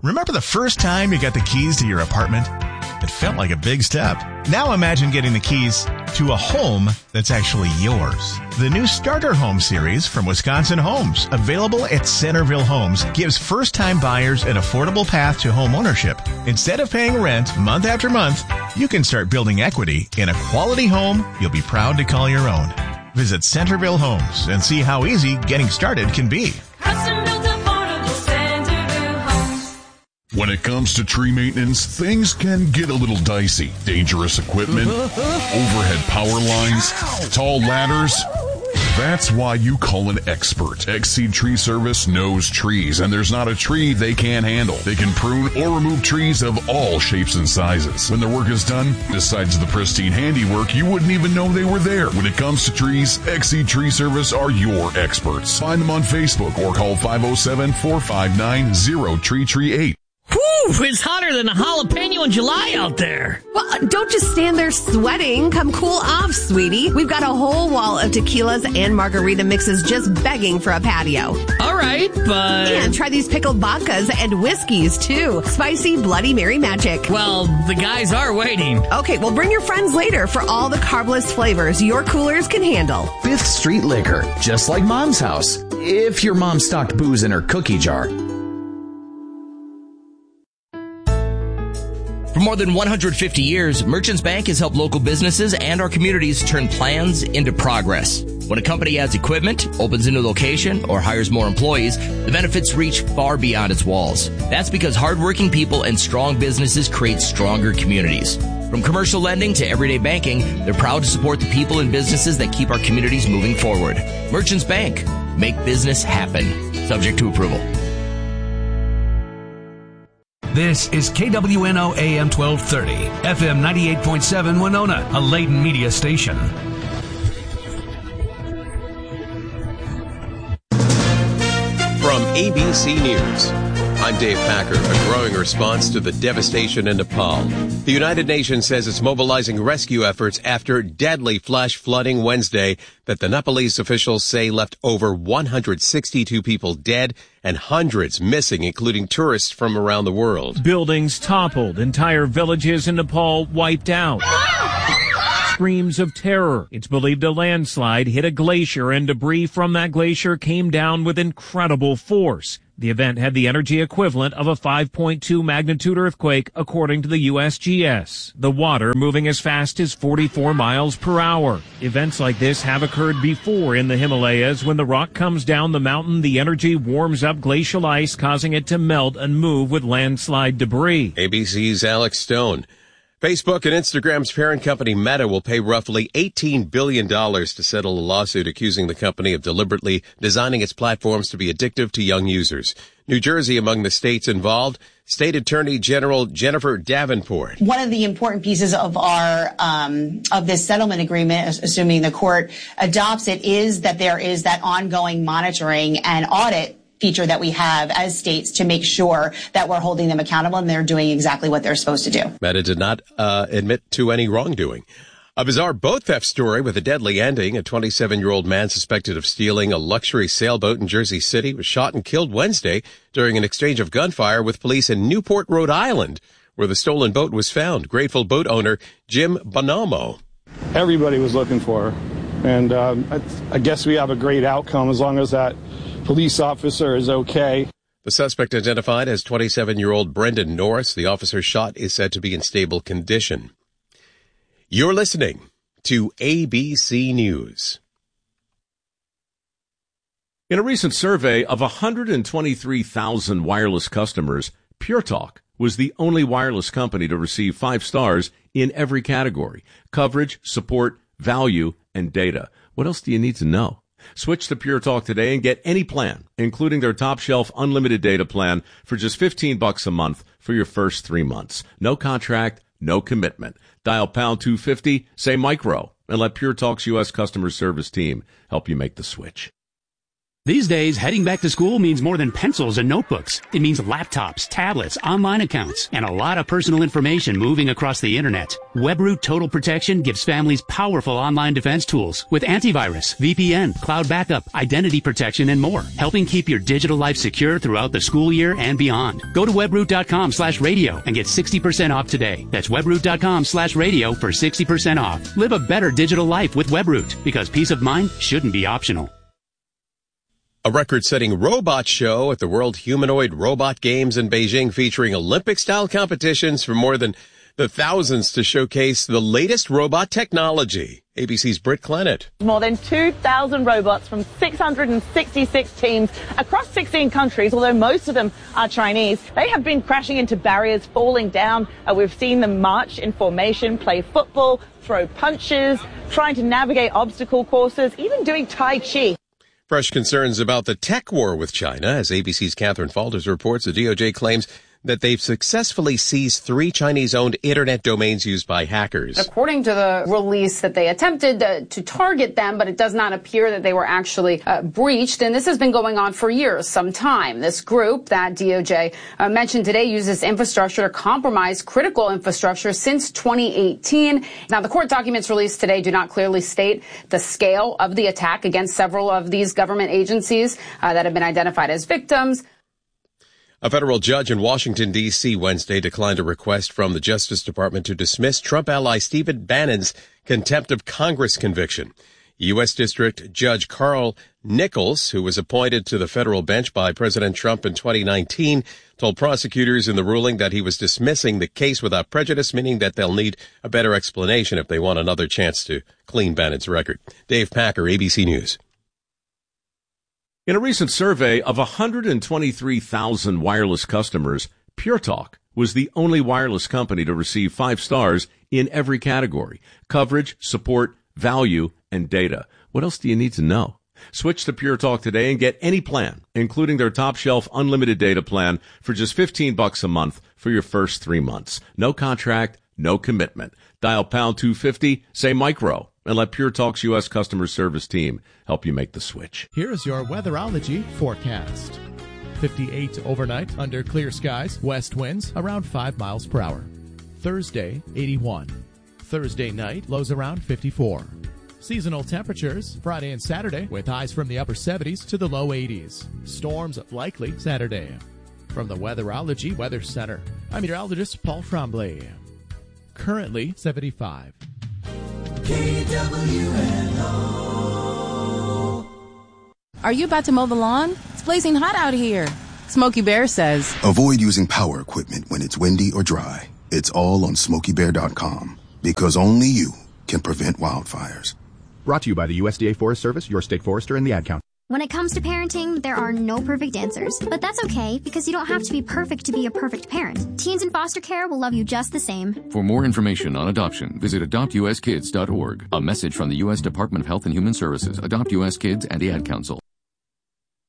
Remember the first time you got the keys to your apartment? It felt like a big step. Now imagine getting the keys to a home that's actually yours. The new Starter Home series from Wisconsin Homes, available at Centerville Homes, gives first-time buyers an affordable path to home ownership. Instead of paying rent month after month, you can start building equity in a quality home you'll be proud to call your own. Visit Centerville Homes and see how easy getting started can be. When it comes to tree maintenance, things can get a little dicey. Dangerous equipment, overhead power lines, tall ladders. That's why you call an expert. Exceed Tree Service knows trees, and there's not a tree they can't handle. They can prune or remove trees of all shapes and sizes. When their work is done, besides the pristine handiwork, you wouldn't even know they were there. When it comes to trees, Exceed Tree Service are your experts. Find them on Facebook or call 507-459-0338. Whew, it's hotter than a jalapeno in July out there. Well, don't just stand there sweating. Come cool off, sweetie. We've got a whole wall of tequilas and margarita mixes just begging for a patio. All right, but... And try these pickled vodkas and whiskeys, too. Spicy Bloody Mary magic. Well, the guys are waiting. Okay, well, bring your friends later for all the carbless flavors your coolers can handle. Fifth Street Liquor, just like Mom's house. If your mom stocked booze in her cookie jar. For more than 150 years, Merchants Bank has helped local businesses and our communities turn plans into progress. When a company adds equipment, opens a new location, or hires more employees, the benefits reach far beyond its walls. That's because hardworking people and strong businesses create stronger communities. From commercial lending to everyday banking, they're proud to support the people and businesses that keep our communities moving forward. Merchants Bank. Make business happen. Subject to approval. This is KWNO AM 1230, FM 98.7 Winona, a Layton media station. From ABC News, I'm Dave Packer. A growing response to the devastation in Nepal. The United Nations says it's mobilizing rescue efforts after deadly flash flooding Wednesday that the Nepalese officials say left over 162 people dead and hundreds missing, including tourists from around the world. Buildings toppled, entire villages in Nepal wiped out. Screams of terror. It's believed a landslide hit a glacier and debris from that glacier came down with incredible force. The event had the energy equivalent of a 5.2 magnitude earthquake, according to the USGS. The water moving as fast as 44 miles per hour. Events like this have occurred before in the Himalayas. When the rock comes down the mountain, the energy warms up glacial ice, causing it to melt and move with landslide debris. ABC's Alex Stone. Facebook and Instagram's parent company Meta will pay roughly $18 billion to settle a lawsuit accusing the company of deliberately designing its platforms to be addictive to young users. New Jersey among the states involved. State Attorney General Jennifer Davenport. One of the important pieces of our of this settlement agreement, assuming the court adopts it, is that there is that ongoing monitoring and audit feature that we have as states to make sure that we're holding them accountable and they're doing exactly what they're supposed to do. Meta did not admit to any wrongdoing. A bizarre boat theft story with a deadly ending. A 27-year-old man suspected of stealing a luxury sailboat in Jersey City was shot and killed Wednesday during an exchange of gunfire with police in Newport, Rhode Island, where the stolen boat was found. Grateful boat owner Jim Bonomo. Everybody was looking for her, and I guess we have a great outcome as long as that police officer is okay. The suspect, identified as 27-year-old Brendan Norris, the officer shot, is said to be in stable condition. You're listening to ABC News. In a recent survey of 123,000 wireless customers, Pure Talk was the only wireless company to receive 5 stars in every category: coverage, support, value, and data. What else do you need to know? Switch to Pure Talk today and get any plan, including their top shelf unlimited data plan, for just $15 a month for your first 3 months. No contract, no commitment. Dial pound 250, say micro, and let Pure Talk's U.S. customer service team help you make the switch. These days, heading back to school means more than pencils and notebooks. It means laptops, tablets, online accounts, and a lot of personal information moving across the internet. WebRoot Total Protection gives families powerful online defense tools with antivirus, VPN, cloud backup, identity protection, and more, helping keep your digital life secure throughout the school year and beyond. Go to webroot.com/radio and get 60% off today. That's webroot.com/radio for 60% off. Live a better digital life with WebRoot, because peace of mind shouldn't be optional. A record-setting robot show at the World Humanoid Robot Games in Beijing, featuring Olympic-style competitions for more than the thousands to showcase the latest robot technology. ABC's Britt Clennett. More than 2,000 robots from 666 teams across 16 countries, although most of them are Chinese. They have been crashing into barriers, falling down. We've seen them march in formation, play football, throw punches, trying to navigate obstacle courses, even doing Tai Chi. Fresh concerns about the tech war with China. As ABC's Catherine Falters reports, the DOJ claims that they've successfully seized 3 Chinese-owned internet domains used by hackers. According to the release, that they attempted to target them, but it does not appear that they were actually breached. And this has been going on for years, some time. This group that DOJ mentioned today uses infrastructure to compromise critical infrastructure since 2018. Now, the court documents released today do not clearly state the scale of the attack against several of these government agencies that have been identified as victims. A federal judge in Washington, D.C. Wednesday declined a request from the Justice Department to dismiss Trump ally Stephen Bannon's contempt of Congress conviction. U.S. District Judge Carl Nichols, who was appointed to the federal bench by President Trump in 2019, told prosecutors in the ruling that he was dismissing the case without prejudice, meaning that they'll need a better explanation if they want another chance to clean Bannon's record. Dave Packer, ABC News. In a recent survey of 123,000 wireless customers, Pure Talk was the only wireless company to receive 5 stars in every category: coverage, support, value, and data. What else do you need to know? Switch to Pure Talk today and get any plan, including their top shelf unlimited data plan, for just $15 a month for your first 3 months. No contract, no commitment. Dial pound 250, say micro, and let Pure Talk's U.S. customer service team help you make the switch. Here's your Weatherology forecast. 58 overnight under clear skies, west winds around 5 miles per hour. Thursday, 81. Thursday night, lows around 54. Seasonal temperatures Friday and Saturday with highs from the upper 70s to the low 80s. Storms likely Saturday. From the Weatherology Weather Center, I'm meteorologist Paul Tremblay. Currently 75. KWNO. Are you about to mow the lawn? It's blazing hot out here. Smokey Bear says, avoid using power equipment when it's windy or dry. It's all on SmokeyBear.com, because only you can prevent wildfires. Brought to you by the USDA Forest Service, your state forester, and the Ad Council. When it comes to parenting, there are no perfect answers. But that's okay, because you don't have to be perfect to be a perfect parent. Teens in foster care will love you just the same. For more information on adoption, visit adoptuskids.org. A message from the U.S. Department of Health and Human Services, Adopt U.S. Kids, and the Ad Council.